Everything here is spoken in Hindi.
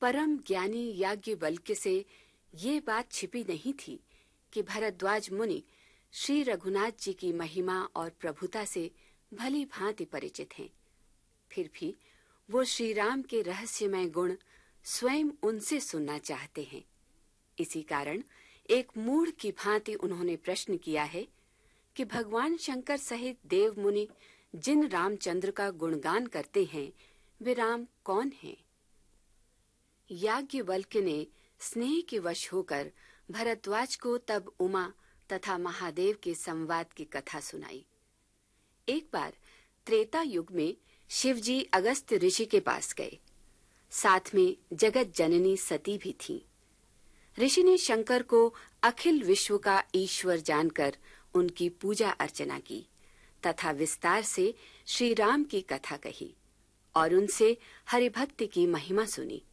परम ज्ञानी याज्ञवल्क्य से ये बात छिपी नहीं थी कि भरद्वाज मुनि श्री रघुनाथ जी की महिमा और प्रभुता से भली भांति परिचित हैं। फिर भी वो श्री राम के रहस्यमय गुण स्वयं उनसे सुनना चाहते हैं। इसी कारण एक मूढ़ की भांति उन्होंने प्रश्न किया है कि भगवान शंकर सहित देव मुनि जिन रामचंद्र का गुणगान करते हैं वे राम कौन हैं? याज्ञवल्क्य ने स्नेह के वश होकर भरद्वाज को तब उमा तथा महादेव के संवाद की कथा सुनाई। एक बार त्रेता युग में शिवजी अगस्त्य ऋषि के पास गए। साथ में जगत जननी सती भी थीं। ऋषि ने शंकर को अखिल विश्व का ईश्वर जानकर उनकी पूजा अर्चना की तथा विस्तार से श्री राम की कथा कही और उनसे हरिभक्ति की महिमा सुनी।